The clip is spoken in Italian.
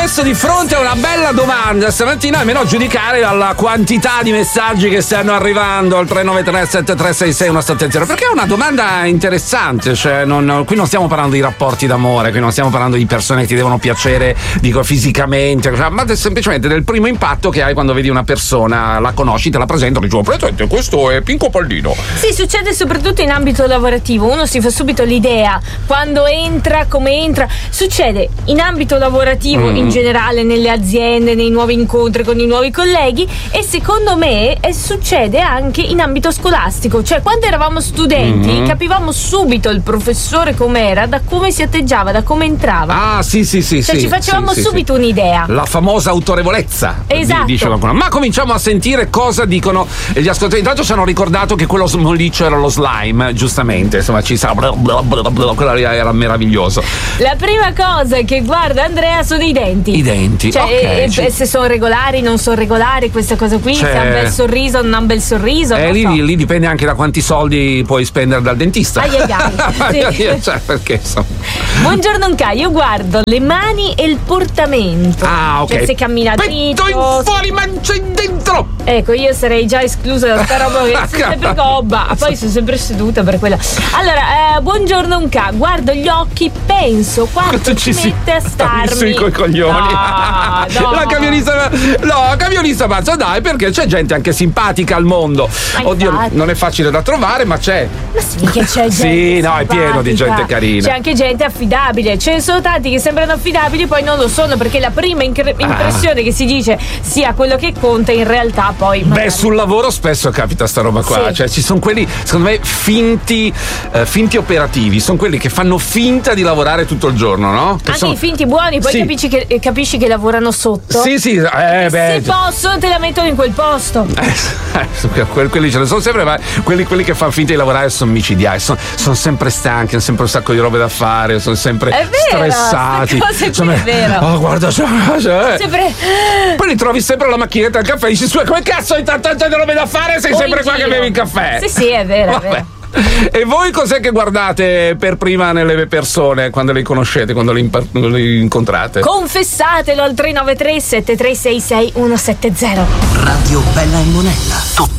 messo di fronte a una bella domanda stamattina, almeno a giudicare dalla quantità di messaggi che stanno arrivando al 393-7366-170, perché è una domanda interessante, cioè qui non stiamo parlando di rapporti d'amore, qui non stiamo parlando di persone che ti devono piacere, dico, fisicamente, ma semplicemente del primo impatto che hai quando vedi una persona, la conosci, te la presentano, dici, presente, questo è Pinco Pallino. Sì, succede soprattutto in ambito lavorativo, uno si fa subito l'idea quando entra, come entra. Succede in ambito lavorativo in generale, nelle aziende, nei nuovi incontri con i nuovi colleghi, e secondo me succede anche in ambito scolastico, cioè quando eravamo studenti capivamo subito il professore com'era, da come si atteggiava, da come entrava. Sì, cioè ci facevamo subito un'idea, la famosa autorevolezza, esatto, dice qualcuno. Ma cominciamo a sentire cosa dicono gli ascoltatori. Intanto ci hanno ricordato che quello smolliccio era lo slime, giustamente, insomma ci sa, quello era meraviglioso. La prima cosa che guarda Andrea sono i denti. I denti, cioè, se sono regolari, non sono regolari, questa cosa qui, se ha un bel sorriso, non ha un bel sorriso. Lì dipende anche da quanti soldi puoi spendere dal dentista. Sì. Cioè, perché Buongiorno Nka, io guardo le mani e il portamento. Ok. Cioè se cammina dritto, petto in fuori, mancia in dentro. Ecco, io sarei già esclusa da sta roba, che sono sempre gobba. Poi sono sempre seduta per quella. Allora, buongiorno Nka, guardo gli occhi, penso quanto ci mette a starmi sui coglioni. No. La camionista pazza, dai, perché c'è gente anche simpatica al mondo. Oddio, infatti, non è facile da trovare, ma c'è. Ma sì, che c'è gente sì, no, è pieno di gente carina. C'è anche gente affidabile. Ce ne sono tanti che sembrano affidabili, poi non lo sono, perché la prima impressione che si dice sia quello che conta, in realtà poi magari... sul lavoro spesso capita sta roba qua. Cioè ci sono quelli, secondo me, finti operativi, sono quelli che fanno finta di lavorare tutto il giorno, no? Che anche i finti buoni, poi capisci che lavorano sotto. Sì, se possono te la mettono in quel posto. Quelli ce ne sono sempre, ma quelli che fanno finta di lavorare sono micidiali, sono sempre stanchi, hanno sempre un sacco di robe da fare, sono sempre stressati. È vero. Oh, guarda, sempre. Poi li trovi sempre alla macchinetta del caffè e dici, come cazzo hai tanta robe da fare, sei sempre qua che bevi il caffè. Sì, è vero, è vero. E voi cos'è che guardate per prima nelle persone quando le conoscete, quando le incontrate? Confessatelo al 393 7366 170. Radio Bella e Monella.